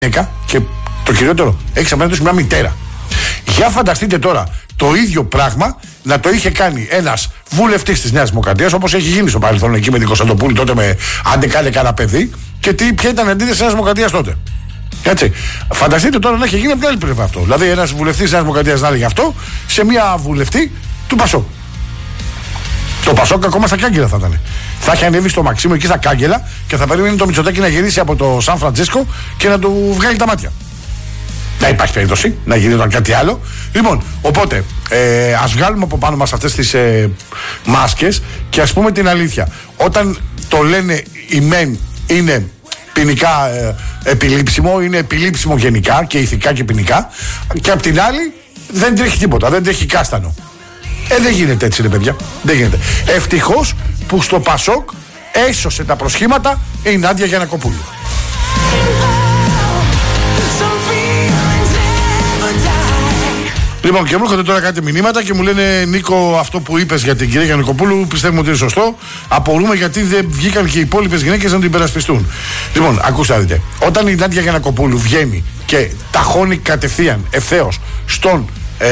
γυναίκα και το κυριότερο, έχεις απέναντι σου μια μητέρα. Για φανταστείτε τώρα το ίδιο πράγμα να το είχε κάνει ένας βουλευτής της Νέας Δημοκρατίας, όπως έχει γίνει στο παρελθόν εκεί με την Κωνσταντοπούλη τότε με άντε κάνε κανένα παιδί, και ποια ήταν η αντίθεση της Νέας Δημοκρατίας τότε. Έτσι. Φανταστείτε τώρα να έχει γίνει από την άλλη πλευρά αυτό. Δηλαδή ένας βουλευτής της Νέας Δημοκρατίας να έλεγε αυτό σε μια βουλευτή του Πασόκ. Το Πασόκ ακόμα στα κάγκελα θα ήταν. Θα είχε ανέβει στο Μαξίμου εκεί στα κάγκελα και θα περίμενε το Μητσοτάκη να γυρίσει από το Σαν Φραντζίσκο και να του βγάλει τα μάτια. Να υπάρχει περίπτωση να γινόταν κάτι άλλο. Λοιπόν, οπότε ας βγάλουμε από πάνω μας αυτές τις μάσκες και ας πούμε την αλήθεια. Όταν το λένε οι μεν είναι ποινικά επιλήψιμο, είναι επιλήψιμο γενικά και ηθικά και ποινικά, και απ' την άλλη δεν τρέχει τίποτα, δεν τρέχει κάστανο. Δεν γίνεται έτσι, ρε παιδιά. Δεν γίνεται. Ευτυχώς που στο Πασόκ έσωσε τα προσχήματα η Νάντια Γιαννακοπούλου. Λοιπόν, και μου έρχονται τώρα κάτι μηνύματα και μου λένε Νίκο, αυτό που είπες για την κυρία Γιαννακοπούλου πιστεύουμε ότι είναι σωστό. Απορούμε γιατί δεν βγήκαν και οι υπόλοιπες γυναίκες να την υπερασπιστούν. Λοιπόν, ακούστε να δείτε. Όταν η Νάντια Γιαννακοπούλου βγαίνει και ταχώνει κατευθείαν ευθέως στον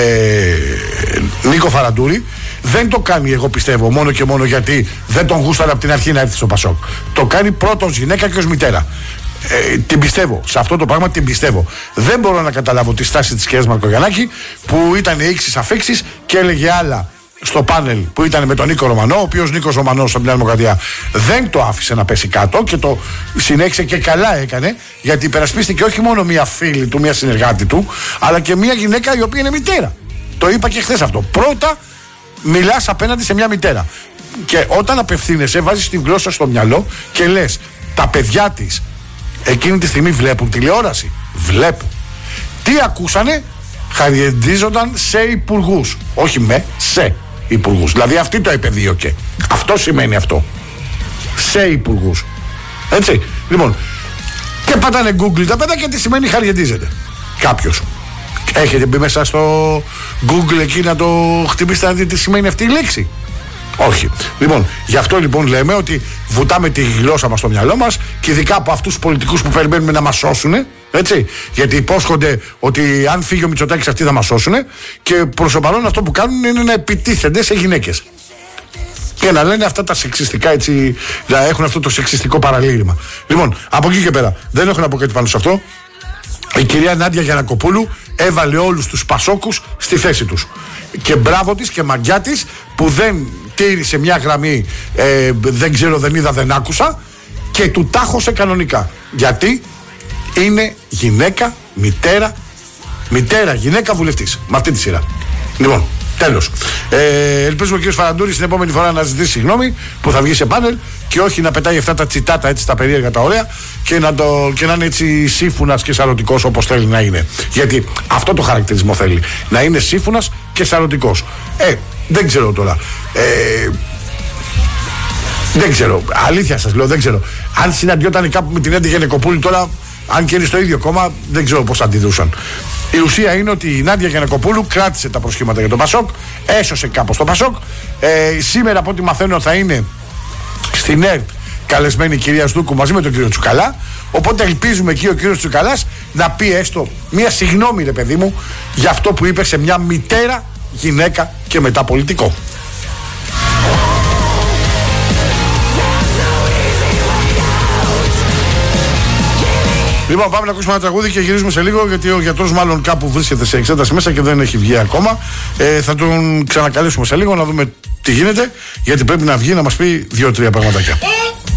Νίκο Φαραντούρη, δεν το κάνει, εγώ πιστεύω, μόνο και μόνο γιατί δεν τον γούσταρε από την αρχή να έρθει στο Πασόκ. Το κάνει πρώτον γυναίκα και ως μητέρα. Την πιστεύω, σε αυτό το πράγμα την πιστεύω. Δεν μπορώ να καταλάβω τη στάση της κυρίας Μαρκογιαννάκη που ήταν ίξις αφίξεις και έλεγε άλλα στο πάνελ που ήταν με τον Νίκο Ρωμανό, ο οποίος Νίκος Ρωμανός από την Δημοκρατία δεν το άφησε να πέσει κάτω και το συνέχισε και καλά έκανε, γιατί υπερασπίστηκε όχι μόνο μία φίλη του, μία συνεργάτη του, αλλά και μία γυναίκα η οποία είναι μητέρα. Το είπα και χθες αυτό. Πρώτα μιλάς απέναντι σε μία μητέρα. Και όταν απευθύνεσαι, βάζεις τη γλώσσα στο μυαλό και λες τα παιδιά της εκείνη τη στιγμή βλέπουν τηλεόραση. Βλέπουν. Τι ακούσανε? Χαριεντίζονταν σε υπουργούς. Όχι σε υπουργούς. Δηλαδή αυτή το είπε δύο και. Αυτό σημαίνει αυτό. Σε υπουργούς. Έτσι. Λοιπόν. Και πατάνε Google τα παιδιά και τι σημαίνει χαριεντίζεται. Κάποιος. Έχετε μπει μέσα στο Google εκεί να το χτυπήσετε να δείτε τι σημαίνει αυτή η λέξη? Όχι. Λοιπόν, γι' αυτό λοιπόν λέμε ότι βουτάμε τη γλώσσα μας στο μυαλό μας και ειδικά από αυτούς τους πολιτικούς που περιμένουμε να μας σώσουν. Έτσι. Γιατί υπόσχονται ότι αν φύγει ο Μητσοτάκης αυτοί θα μας σώσουν. Και προς το παρόν αυτό που κάνουν είναι να επιτίθενται σε γυναίκες. Και να λένε αυτά τα σεξιστικά, έτσι, να έχουν αυτό το σεξιστικό παραλήρημα. Λοιπόν, από εκεί και πέρα δεν έχω να πω κάτι πάνω σε αυτό. Η κυρία Νάντια Γιαννακοπούλου έβαλε όλους τους Πασόκους στη θέση τους. Και μπράβο της και μαγκιά της που δεν τήρησε μια γραμμή, δεν ξέρω, δεν είδα, δεν άκουσα, και του τάχωσε κανονικά. Γιατί είναι γυναίκα, μητέρα, γυναίκα βουλευτής. Με αυτή τη σειρά. Λοιπόν, τέλος. Ελπίζουμε ο κ. Φαραντούρης την επόμενη φορά να ζητήσει συγγνώμη που θα βγει σε πάνελ και όχι να πετάει αυτά τα τσιτάτα έτσι τα περίεργα τα ωραία και να είναι έτσι σύμφωνας και σαρωτικός όπως θέλει να είναι. Γιατί αυτό το χαρακτηρισμό θέλει. Να είναι σύμφωνας και σαρωτικός. Δεν ξέρω τώρα. Δεν ξέρω. Αλήθεια σας λέω, δεν ξέρω. Αν συναντιόταν κάπου με την Νάντια Γιαννακοπούλου τώρα, αν και είναι στο ίδιο κόμμα, δεν ξέρω πώς αντιδρούσαν. Η ουσία είναι ότι η Νάντια Γιαννακοπούλου κράτησε τα προσχήματα για τον Πασόκ, έσωσε κάπως τον Πασόκ. Σήμερα, από ό,τι μαθαίνω, θα είναι στην ΕΡΤ καλεσμένη η κυρία Στούκου μαζί με τον κύριο Τσουκαλά. Οπότε ελπίζουμε εκεί ο κύριος Τσουκαλάς να πει έστω μία συγγνώμη, ρε παιδί μου, για αυτό που είπε σε μια μητέρα, γυναίκα και μετά πολιτικό. Λοιπόν, πάμε να ακούσουμε ένα τραγούδι και γυρίζουμε σε λίγο, γιατί ο γιατρός μάλλον κάπου βρίσκεται σε εξέταση μέσα και δεν έχει βγει ακόμα. Θα τον ξανακαλέσουμε σε λίγο να δούμε τι γίνεται, γιατί πρέπει να βγει να μας πει 2-3 πραγματάκια.